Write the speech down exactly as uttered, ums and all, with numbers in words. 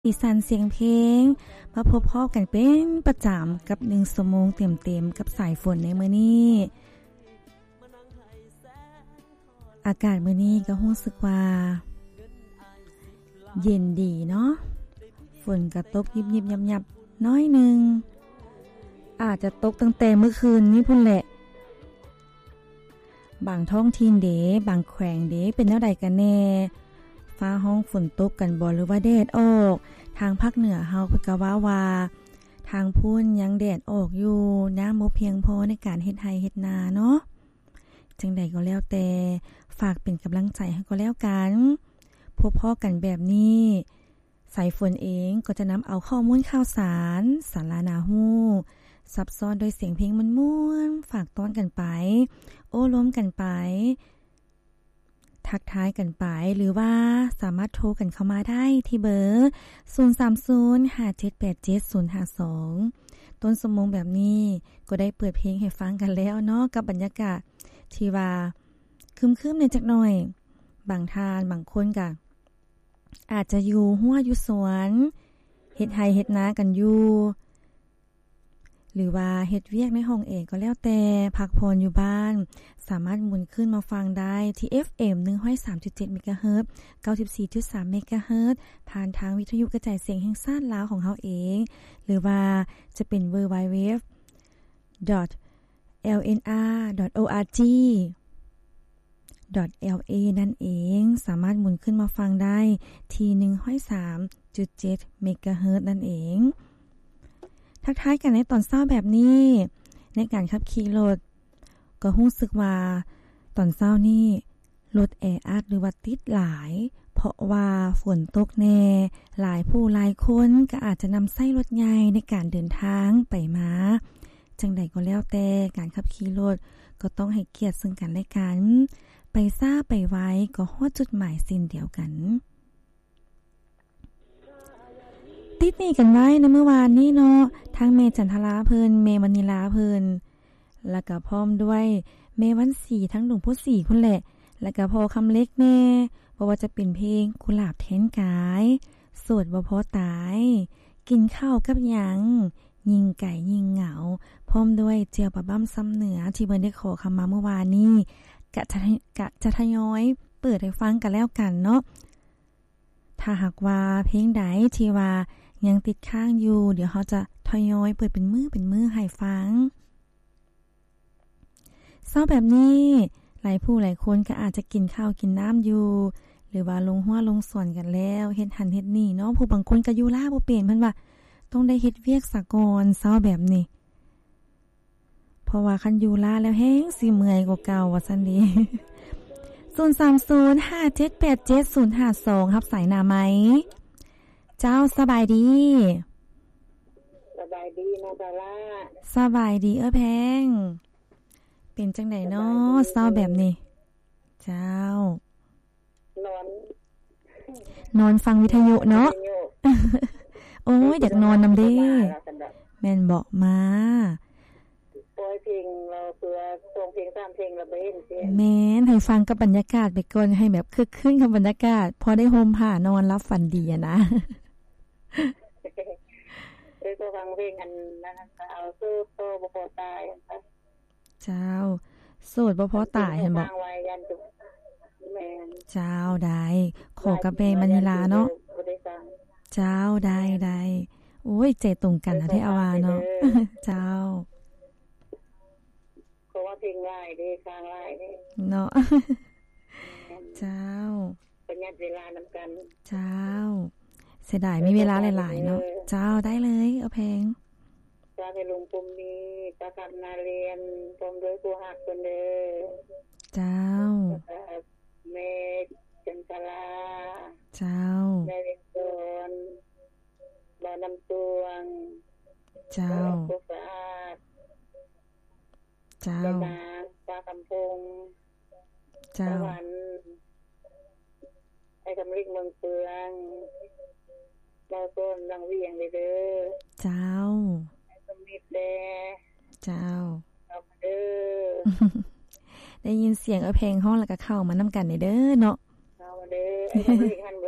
อีสานเสียงเพลงมาพบพ่อกันเป็นประจำกับหนึ่งชั่วโมงเต็มๆกับสายฝนในมื้อนี้อากาศมื้อนี้ก็รู้สึกว่าเย็นดีเนาะฝนก็ตกยิบๆยับๆน้อยนึงอาจจะตกตั้งแต่เมื่อคืนนี้พุ่นแหละบางท้องถิ่นเด้บางแขวงเด้เป็นแนวใดกันแน่ฟ้าห้องฝนตกกันบ่หรือว่าแดดออกทางภาคเหนือเฮาเพิ่นก็ว่าว่าทางพุ่นยังแดดออกอยู่น้ำบ่เพียงพอในการเฮ็ดไร่เฮ็ดนาเนาะจังใดก็แล้วแต่ฝากเป็นกำลังใจให้ก็แล้วกันพบพ้อกันแบบนี้สายฝนเองก็จะนำเอาข้อมูลข่าวสารสาระน่าฮู้ซับซ้อนโดยเสียงเพลงม่วนๆฝากต้อนกันไปโอ้ล้มกันไปทักทายกันไปหรือว่าสามารถโทรกันเข้ามาได้ที่เบอร์ศูนย์ สาม ศูนย์ ห้า เจ็ด แปด เจ็ด ศูนย์ ห้า สองต้นสมงแบบนี้ก็ได้เปิดเพลงให้ฟังกันแล้วเนาะกับบรรยากาศที่ว่าครึมๆในจักหน่อยบางทานบางคนก็อาจจะอยู่หัวอยู่สวนเฮ็ดไร่เฮ็ดนากันอยู่หรือว่าเฮ็ดเวียกในห้องเองก็แล้วแต่พักผ่อนอยู่บ้านสามารถหมุนขึ้นมาฟังได้ที่ เอฟ เอ็ม หนึ่งร้อยสามจุดเจ็ด เมกะเฮิรตซ์ เก้าสิบสี่จุดสาม เมกะเฮิรตซ์ผ่านทางวิทยุกระจายเสียงแห่งชาติลาวของเฮาเองหรือว่าจะเป็น ดับเบิลยู ดับเบิลยู ดับเบิลยู ดอท แอล เอ็น อาร์ ดอท โอ อาร์ จี ดอท แอล เอ นั่นเองสามารถหมุนขึ้นมาฟังได้ที่ หนึ่งร้อยสามจุดเจ็ด เมกะเฮิรตซ์นั่นเองทักทายกันในตอนเช้าแบบนี้ในการขับขี่รถก็รู้สึกว่าตอนเช้านี้รถแออัดหรือว่าติดหลายเพราะว่าฝนตกแน่หลายผู้หลายคนก็อาจจะนำใช้รถใหญ่ในการเดินทางไปมาจังใดก็แล้วแต่การขับขี่รถก็ต้องให้เกียรติซึ่งกันและกันไปซ่าไปไว้ก็ฮอดจุดหมายสิ้นเดียวกันติดนี่กันไว้ในเมื่อวานนี้เนาะทั้งเมจันทราเพิ่นเมมณีลาเพิ่นแล้วก็พร้อมด้วยเมวันศรีทั้งหนุ่มผู้ศรีพุ่นแหละแล้วก็พอคำเล็กแน่บ่ว่าจะเป็นเพลงกุหลาบแทนกายโสดบ่พอตายกินข้าวกับหยังยิงไก่ยิงเหงาพร้อมด้วยเจียวปลาบ้ำซ้ำเหนือที่เพิ่นได้ขอคำมาเมื่อวานนี้กะจะกะจะทยอยเปิดให้ฟังกันแล้วกันเนาะถ้าหากว่าเพลงใดที่ว่ายังติดข้างอยู่เดี๋ยวเขาจะทยอยเปิดเป็นมือเป็นมือให้ฟังเศร้าแบบนี้หลายผู้หลายคนก็อาจจะกินข้าวกินน้ำอยู่หรือว่าลงหัวลงส่วนกันแล้วเฮ็ดหันเฮ็ดนี่เนาะผู้บางคนก็อยู่ลาบ่เป็นเพิ่นว่าต้องได้เฮ็ดเวียกซะก่อนเศร้าแบบนี้เพราะว่าคันอยู่ลาแล้วแฮงสิเมื่อยกว่าเก่าว่าซั่นดี ศูนย์ สาม ศูนย์ ห้า เจ็ด แปด เจ็ด ศูนย์ ห้า สองรับสายหน้าไหมเจ้าสบายดีสบายดีนะซาร่าสบายดีเอ้อแพงเป็นจังได๋เนาะเศร้าแบบนี้เจ้านอนนอนฟังวิทยุเนาะ โอ้ยอยากนอนนำเด้แม่นบอกมาปล่อยเพลงเราเพื่อส่งเพลงตามเพลงเราไปเห็นสิแม่นให้ฟังกับบรรยากาศไปก่อนให้แบบคึกคืนกับบรรยากาศพอได้ห่มผ้านอนรับฝันดีอะนะได้ก็ฟังเพลงอันนั้นนะคะเอาสู้โตบ่พอตายค่ะเจ้าโสดบ่พอตายเห็นบ่แม่นเจ้าได้ขอกับเบมณีลาเนาะเจ้าได้ได้โอ้ยใจตรงกันนะที่อาวาเนาะเจ้าเพราะว่าเพลงง่ายดีฟังง่ายดีเนาะเจ้าประหยัดเวลานำกันเจ้าเสียดายมีเวลาหลายๆเนาะเจ้าได้เลยเอาเพลงปลาเพลุงปุ่มนี้ปลาขับนาเรียนพร้อมด้วยผู้หักคนเด้อเจ้าเมฆจันทราเจ้าได้เรียนโดนบ่อน้ำตวงเจ้าผู้สะอาดเจ้าปลาคำพงเจ้าวันไอ้คำลิกเมืองเปืองเราต้นรังเวียงเลยเด้อเจ้าไอ้คำลิกเด้เจ้าเอาเด้อได้ยินเสียงเอาเพลงห้องแล้วก็เข้ามานำกันเด้อเนาะเอาเด้อไอ้คำลิกหัน